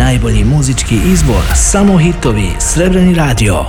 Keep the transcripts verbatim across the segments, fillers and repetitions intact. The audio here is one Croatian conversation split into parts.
najbolji muzički izbor, samo hitovi, Srebreni radio.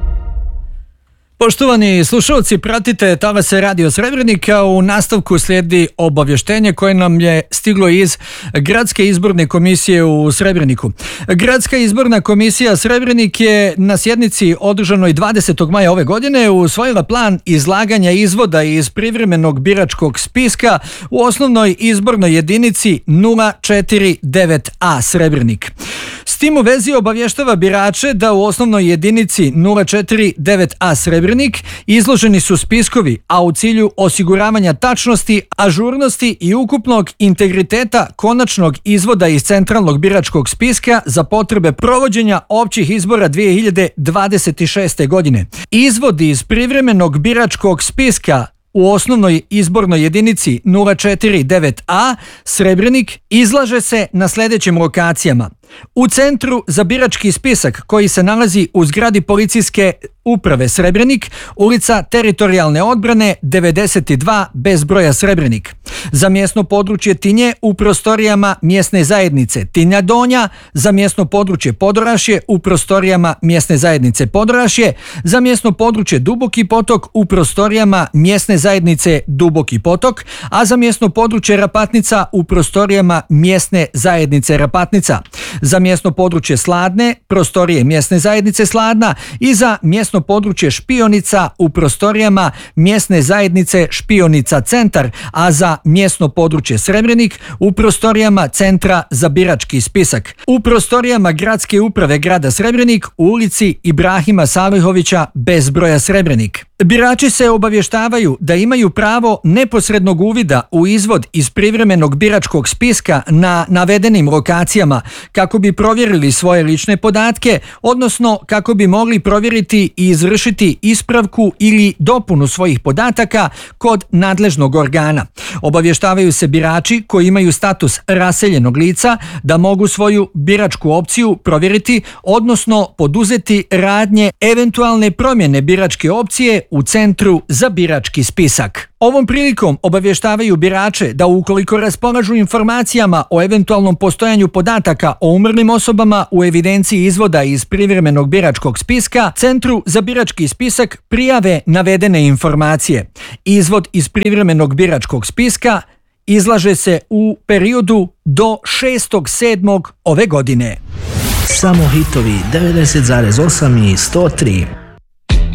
Poštovani slušalci, pratite talase Radio Srebrenika. U nastavku slijedi obavještenje koje nam je stiglo iz Gradske izborne komisije u Srebreniku. Gradska izborna komisija Srebrenik je na sjednici održanoj dvadesetog maja ove godine usvojila plan izlaganja izvoda iz privremenog biračkog spiska u osnovnoj izbornoj jedinici nula četiri devet A Srebrenik. S tim u vezi obavještava birače da u osnovnoj jedinici nula četiri devet A Srebrenik izloženi su spiskovi, a u cilju osiguravanja tačnosti, ažurnosti i ukupnog integriteta konačnog izvoda iz centralnog biračkog spiska za potrebe provođenja općih izbora dvije hiljade dvadeset šeste. godine. Izvodi iz privremenog biračkog spiska u osnovnoj izbornoj jedinici nula četiri devet A Srebrenik izlaže se na sljedećim lokacijama: u Centru za birački spisak koji se nalazi u zgradi policijske uprave Srebrenik, ulica Teritorijalne odbrane devedeset dva bez broja Srebrenik. Za mjesno područje Tinje u prostorijama mjesne zajednice Tinja Donja, za mjesno područje Podorašje u prostorijama mjesne zajednice Podorašje, za mjesno područje Duboki potok u prostorijama mjesne zajednice Duboki potok, a za mjesno područje Rapatnica u prostorijama mjesne zajednice Rapatnica. Za mjesno područje Sladne, prostorije mjesne zajednice Sladna i za mjesno područje Špionica u prostorijama mjesne zajednice Špionica Centar, a za mjesno područje Srebrenik u prostorijama Centra za birački spisak. U prostorijama Gradske uprave grada Srebrenik u ulici Ibrahima Salihovića bez broja Srebrenik. Birači se obavještavaju da imaju pravo neposrednog uvida u izvod iz privremenog biračkog spiska na navedenim lokacijama kako bi provjerili svoje lične podatke, odnosno kako bi mogli provjeriti i izvršiti ispravku ili dopunu svojih podataka kod nadležnog organa. Obavještavaju se birači koji imaju status raseljenog lica da mogu svoju biračku opciju provjeriti, odnosno poduzeti radnje eventualne promjene biračke opcije u Centru za birački spisak. Ovom prilikom obavještavaju birače da ukoliko raspolažu informacijama o eventualnom postojanju podataka o umrlim osobama u evidenciji izvoda iz privremenog biračkog spiska, Centru za birački spisak prijave navedene informacije. Izvod iz privremenog biračkog spiska izlaže se u periodu do šestog sedmog ove godine. Samo hitovi devedeset zarez osam i sto tri.